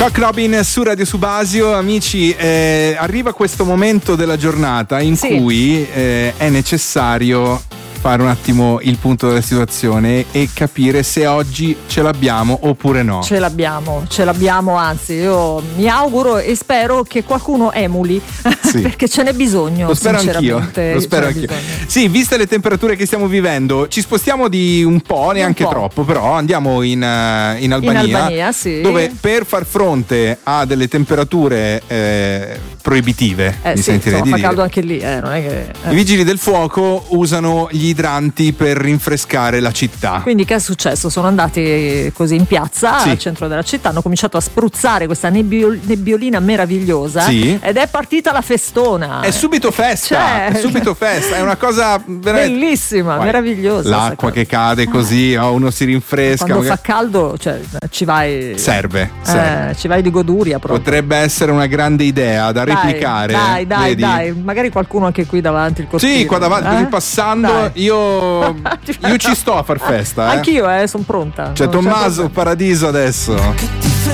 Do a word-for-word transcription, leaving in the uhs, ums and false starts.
Chuck Robin su Radio Subasio. Amici, eh, arriva questo momento della giornata in sì. cui eh, è necessario fare un attimo il punto della situazione e capire se oggi ce l'abbiamo oppure no. Ce l'abbiamo, ce l'abbiamo, anzi io mi auguro e spero che qualcuno emuli, sì. perché ce n'è bisogno. Lo spero anch'io, lo spero anch'io. Sì, viste le temperature che stiamo vivendo, ci spostiamo di un po', neanche un po'. troppo, però andiamo in, uh, in Albania, in Albania sì. dove per far fronte a delle temperature eh, proibitive, eh, mi sì, sentirei insomma, di fa dire. caldo anche lì, eh, non è che, eh. I vigili del fuoco usano gli idranti per rinfrescare la città. Quindi che è successo? Sono andati così in piazza sì. al centro della città, hanno cominciato a spruzzare questa nebbiol- nebbiolina meravigliosa sì. ed è partita la festona. È subito festa, cioè, è subito festa, è una cosa veramente bellissima, Guarda, meravigliosa. L'acqua che cade così, oh, uno si rinfresca. Quando magari... fa caldo, cioè, ci vai. Serve, serve. Eh, ci vai di goduria proprio. Potrebbe essere una grande idea da dai, replicare. Dai, dai, vedi? dai, magari qualcuno anche qui davanti il cortile. Sì, qua davanti, eh? così passando, dai. io io ci sto a far festa. Eh? Anch'io, eh, sono pronta. Cioè, non Tommaso Paradiso adesso.